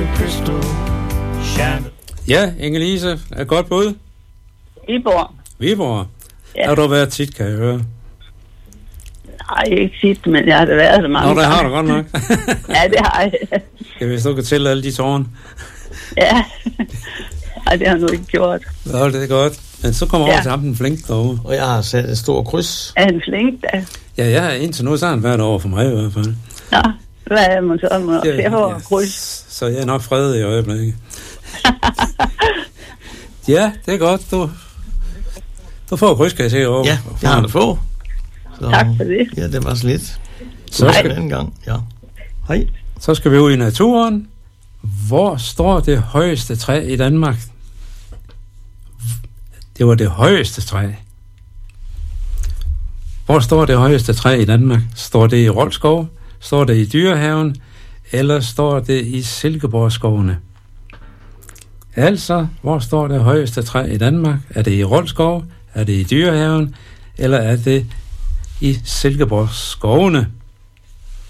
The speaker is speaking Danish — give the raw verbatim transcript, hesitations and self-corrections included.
a crystal chandelier. Ja, Inge-Lise, er godt bud. Viborg. Viborg. Ja. Har du været tit, kan jeg høre? Nej, ikke tit, men jeg har da været så mange. Nå, det har du godt nok. Ja, det har jeg. Jeg hvis du kan tælle alle de tårne. Ja. Ej, det har jeg nu ikke gjort. Nå, det er godt. Men så kommer Ja. over til ham den flink derovre. Og jeg har sat et stort kryds. Er han flink, da? Ja, jeg har indtil nu, så har han været over for mig i hvert fald. Nå, hvad er man så? Man Ja, ja, ja, kryds. så jeg er nok fredet i øjeblikket. Ja, det er godt. Du, du får kryds, kan jeg se over. Ja, det har du få. Så, Tak for det. Ja, det var så lidt. Så Så skal, den gang, ja. Hej. så skal vi ud i naturen. Hvor står det højeste træ i Danmark? Det var det højeste træ. Hvor står det højeste træ i Danmark? Står det i Roldskov? Står det i Dyrehaven? Eller står det i Silkeborgskovene? Altså, hvor står det højeste træ i Danmark? Er det i Roldskov? Er det i Dyrehaven? Eller er det i Silkeborgskovene?